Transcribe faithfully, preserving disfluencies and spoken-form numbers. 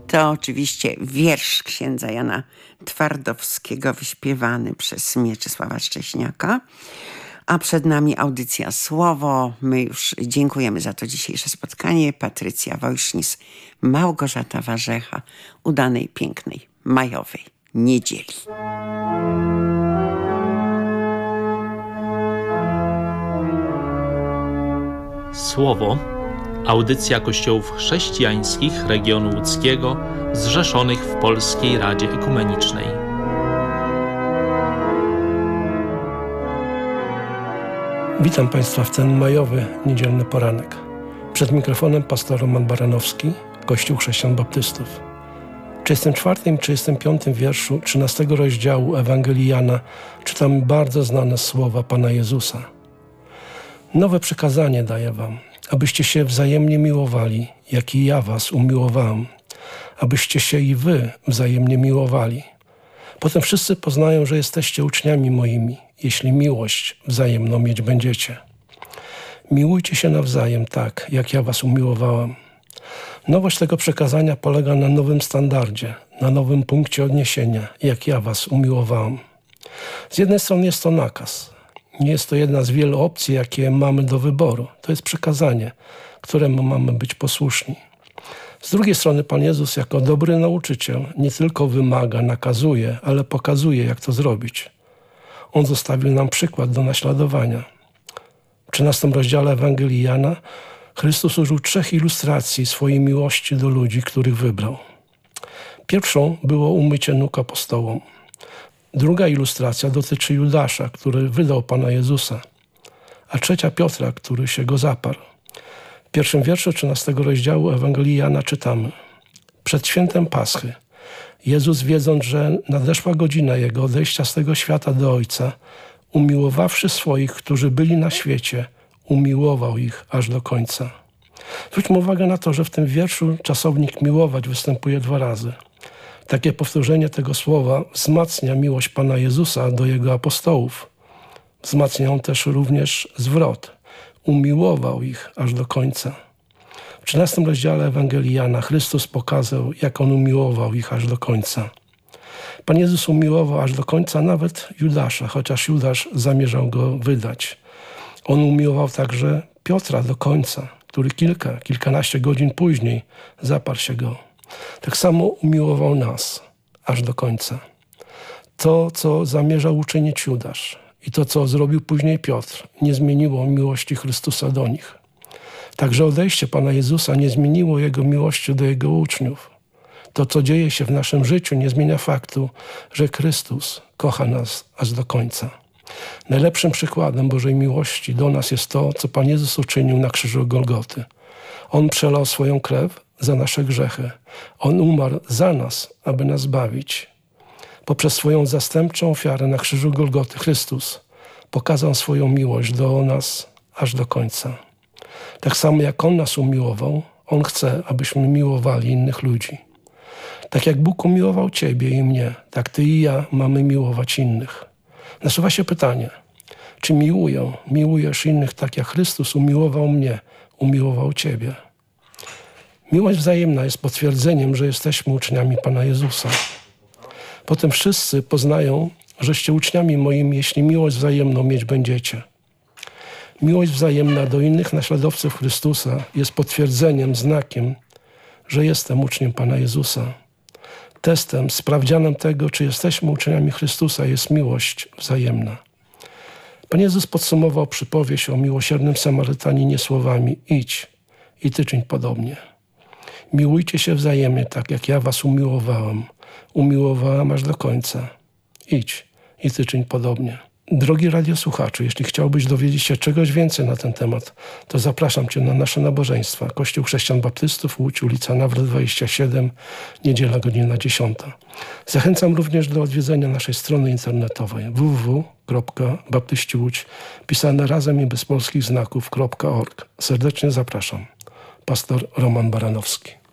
To oczywiście wiersz księdza Jana Twardowskiego wyśpiewany przez Mieczysława Szcześniaka. A przed nami audycja Słowo. My już dziękujemy za to dzisiejsze spotkanie. Patrycja Wojsznis, Małgorzata Warzecha. Udanej, pięknej, majowej niedzieli. Słowo. Audycja Kościołów chrześcijańskich regionu łódzkiego zrzeszonych w Polskiej Radzie Ekumenicznej. Witam Państwa w ten majowy, niedzielny poranek. Przed mikrofonem pastor Roman Baranowski, Kościół Chrześcijan Baptystów. W trzydziestym czwartym i trzydziestym piątym wierszu trzynastego rozdziału Ewangelii Jana czytamy bardzo znane słowa Pana Jezusa. Nowe przykazanie daję wam, abyście się wzajemnie miłowali, jak i ja was umiłowałem, abyście się i wy wzajemnie miłowali. Potem wszyscy poznają, że jesteście uczniami moimi, jeśli miłość wzajemną mieć będziecie. Miłujcie się nawzajem tak, jak ja was umiłowałem. Nowość tego przekazania polega na nowym standardzie, na nowym punkcie odniesienia, jak ja was umiłowałem. Z jednej strony jest to nakaz. Nie jest to jedna z wielu opcji, jakie mamy do wyboru. To jest przekazanie, któremu mamy być posłuszni. Z drugiej strony Pan Jezus jako dobry nauczyciel nie tylko wymaga, nakazuje, ale pokazuje, jak to zrobić. On zostawił nam przykład do naśladowania. W trzynastym rozdziale Ewangelii Jana Chrystus użył trzech ilustracji swojej miłości do ludzi, których wybrał. Pierwszą było umycie nóg apostołom. Druga ilustracja dotyczy Judasza, który wydał Pana Jezusa, a trzecia Piotra, który się go zaparł. W pierwszym wierszu trzynastego rozdziału Ewangelii Jana czytamy: Przed świętem Paschy Jezus, wiedząc, że nadeszła godzina Jego odejścia z tego świata do Ojca, umiłowawszy swoich, którzy byli na świecie, umiłował ich aż do końca. Zwróćmy uwagę na to, że w tym wierszu czasownik miłować występuje dwa razy. Takie powtórzenie tego słowa wzmacnia miłość Pana Jezusa do Jego apostołów. Wzmacnia on też również zwrot. Umiłował ich aż do końca. W trzynastym rozdziale Ewangelii Jana Chrystus pokazał, jak On umiłował ich aż do końca. Pan Jezus umiłował aż do końca nawet Judasza, chociaż Judasz zamierzał go wydać. On umiłował także Piotra do końca, który kilka, kilkanaście godzin później zaparł się go. Tak samo umiłował nas aż do końca. To, co zamierzał uczynić Judasz i to, co zrobił później Piotr, nie zmieniło miłości Chrystusa do nich. Także odejście Pana Jezusa nie zmieniło Jego miłości do Jego uczniów. To, co dzieje się w naszym życiu, nie zmienia faktu, że Chrystus kocha nas aż do końca. Najlepszym przykładem Bożej miłości do nas jest to, co Pan Jezus uczynił na krzyżu Golgoty. On przelał swoją krew za nasze grzechy. On umarł za nas, aby nas zbawić. Poprzez swoją zastępczą ofiarę na krzyżu Golgoty Chrystus pokazał swoją miłość do nas aż do końca. Tak samo jak On nas umiłował, On chce, abyśmy miłowali innych ludzi. Tak jak Bóg umiłował Ciebie i mnie, tak Ty i ja mamy miłować innych. Nasuwa się pytanie, czy miłuję, miłujesz innych tak jak Chrystus umiłował mnie, umiłował Ciebie? Miłość wzajemna jest potwierdzeniem, że jesteśmy uczniami Pana Jezusa. Potem wszyscy poznają, żeście uczniami moimi, jeśli miłość wzajemną mieć będziecie. Miłość wzajemna do innych naśladowców Chrystusa jest potwierdzeniem, znakiem, że jestem uczniem Pana Jezusa. Testem, sprawdzianem tego, czy jesteśmy uczniami Chrystusa, jest miłość wzajemna. Pan Jezus podsumował przypowieść o miłosiernym Samarytaninie słowami: idź i ty czyń podobnie. Miłujcie się wzajemnie tak, jak ja was umiłowałem. Umiłowałem aż do końca. Idź i ty czyń podobnie. Drogi radiosłuchaczu, jeśli chciałbyś dowiedzieć się czegoś więcej na ten temat, to zapraszam Cię na nasze nabożeństwa. Kościół Chrześcijan Baptystów, Łódź, ulica Nawrot dwadzieścia siedem, niedziela godzina dziesiąta. Zachęcam również do odwiedzenia naszej strony internetowej w w w kropka baptyściłódź, pisane razem i bez polskich znaków kropka org. Serdecznie zapraszam. Pastor Roman Baranowski.